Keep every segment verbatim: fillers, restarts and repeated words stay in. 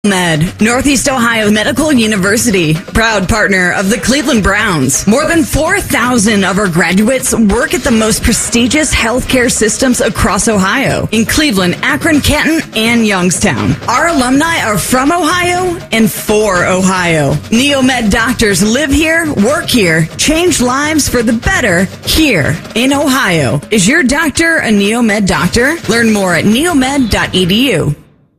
Med, Northeast Ohio Medical University, proud partner of the Cleveland Browns. More than four thousand of our graduates work at the most prestigious healthcare systems across Ohio, in Cleveland, Akron, Canton, and Youngstown. Our alumni are from Ohio and for Ohio. NeoMed doctors live here, work here, change lives for the better here in Ohio. Is your doctor a NeoMed doctor? Learn more at neomed dot e d u.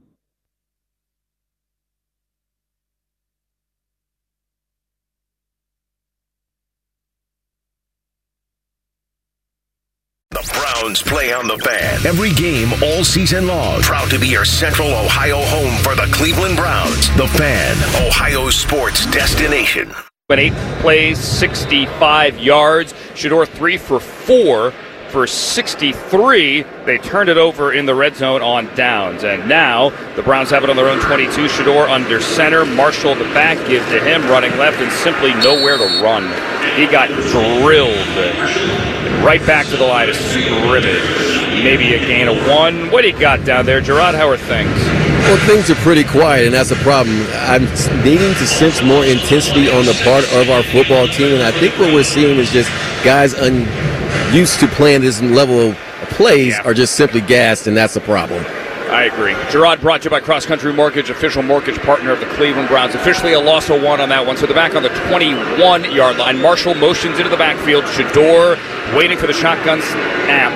Browns play on the Fan. Every game all season long. Proud to be your Central Ohio home for the Cleveland Browns. The Fan, Ohio's sports destination. Eight plays, sixty-five yards. Shedeur three for four for sixty-three. They turned it over in the red zone on downs. And now the Browns have it on their own twenty-two. Shedeur under center. Marshall the back, give to him, running left, and simply nowhere to run. He got drilled. Right back to the line of scrimmage. Maybe a gain of one. What do you got down there, Gerard? How are things? Well, things are pretty quiet, and that's a problem. I'm needing to sense more intensity on the part of our football team, and I think what we're seeing is just guys unused to playing this level of plays yeah. are just simply gassed, and that's a problem. I agree. Gerard brought to you by Cross Country Mortgage, official mortgage partner of the Cleveland Browns. Officially a loss of one on that one. So they're back on the twenty-one-yard line. Marshall motions into the backfield. Shedeur waiting for the shotgun snap.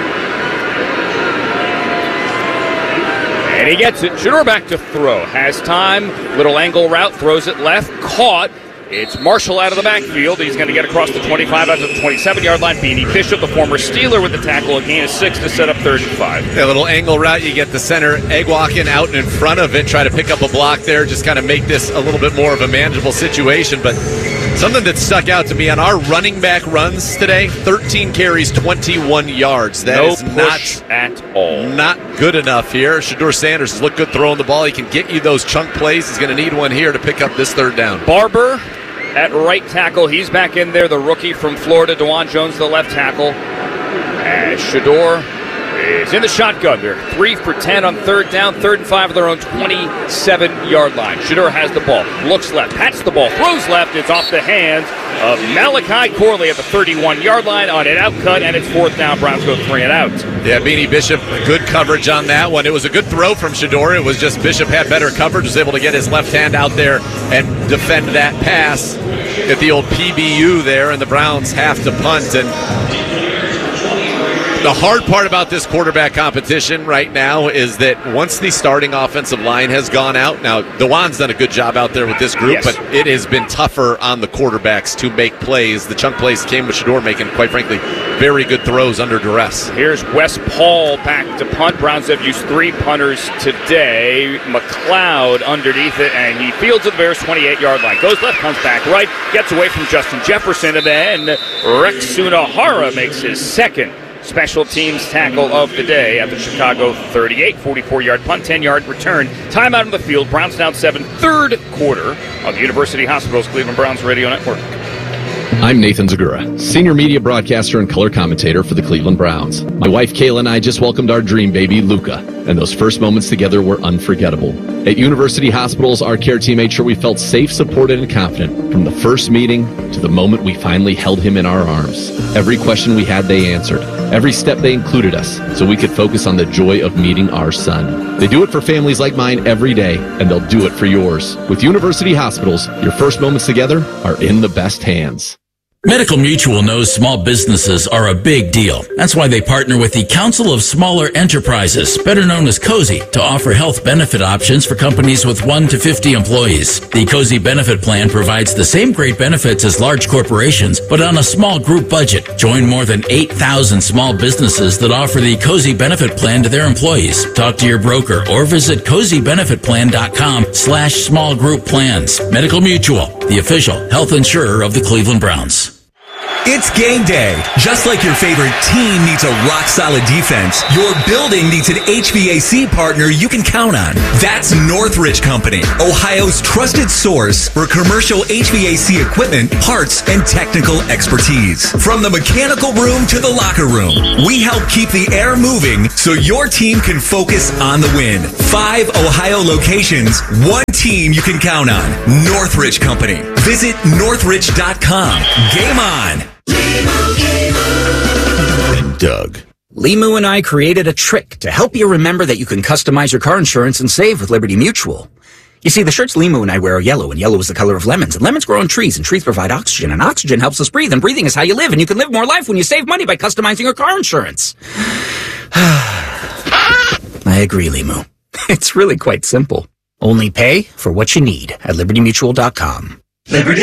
And he gets it. Shedeur back to throw. Has time. Little angle route. Throws it left. Caught. It's Marshall out of the backfield. He's going to get across the twenty-five out to the twenty-seven-yard line. Beanie Bishop, the former Steeler, with the tackle. A gain of six to set up third and five. Yeah, a little angle route. You get the center. Egg-walking out in front of it. Try to pick up a block there. Just kind of make this a little bit more of a manageable situation. But something that stuck out to me on our running back runs today, thirteen carries, twenty-one yards. That no is push not at all. Not good enough here. Shedeur Sanders has looked good throwing the ball. He can get you those chunk plays. He's going to need one here to pick up this third down. Barber at right tackle. He's back in there. The rookie from Florida, DeJuan Jones, the left tackle. As Shedeur is in the shotgun. They're three for ten on third down. Third and five of their own twenty-seven-yard line. Shedeur has the ball. Looks left. Pats the ball. Throws left. It's off the hands of Malachi Corley at the thirty-one-yard line on an outcut, and it's fourth down. Browns go three and out. Yeah, Beanie Bishop, good coverage on that one. It was a good throw from Shedeur. It was just Bishop had better coverage, was able to get his left hand out there and defend that pass at the old P B U there, and the Browns have to punt. And the hard part about this quarterback competition right now is that once the starting offensive line has gone out, now DeJuan's done a good job out there with this group, yes. but it has been tougher on the quarterbacks to make plays. The chunk plays came with Shedeur making, quite frankly, very good throws under duress. Here's Wes Paul back to punt. Browns have used three punters today. McLeod underneath it, and he fields at the Bears' twenty-eight-yard line. Goes left, comes back right, gets away from Justin Jefferson, and then Rex Sunahara makes his second special teams tackle of the day at the Chicago thirty-eight. forty-four-yard punt, ten-yard return. Timeout on the field. Browns down seven. Third quarter on the University Hospital's Cleveland Browns Radio Network. I'm Nathan Zagura, senior media broadcaster and color commentator for the Cleveland Browns. My wife Kayla and I just welcomed our dream baby, Luca, and those first moments together were unforgettable. At University Hospitals, our care team made sure we felt safe, supported, and confident from the first meeting to the moment we finally held him in our arms. Every question we had, they answered. Every step, they included us so we could focus on the joy of meeting our son. They do it for families like mine every day, and they'll do it for yours. With University Hospitals, your first moments together are in the best hands. Medical Mutual knows small businesses are a big deal. That's why they partner with the Council of Smaller Enterprises, better known as COSI, to offer health benefit options for companies with one to fifty employees. The COSI benefit plan provides the same great benefits as large corporations, but on a small group budget. Join more than eight thousand small businesses that offer the COSI benefit plan to their employees. Talk to your broker or visit cozy benefit plan dot com slash small group plans. Medical Mutual, the official health insurer of the Cleveland Browns. It's game day. Just like your favorite team needs a rock-solid defense, your building needs an H V A C partner you can count on. That's Northridge Company, Ohio's trusted source for commercial H V A C equipment, parts, and technical expertise. From the mechanical room to the locker room, we help keep the air moving so your team can focus on the win. Five Ohio locations, one team you can count on. Northridge Company. Visit northridge dot com. Game on. And Doug. Limu and I created a trick to help you remember that you can customize your car insurance and save with Liberty Mutual. You see, the shirts Limu and I wear are yellow, and yellow is the color of lemons, and lemons grow on trees, and trees provide oxygen, and oxygen helps us breathe, and breathing is how you live, and you can live more life when you save money by customizing your car insurance. I agree, Limu. It's really quite simple. Only pay for what you need at liberty mutual dot com. Liberty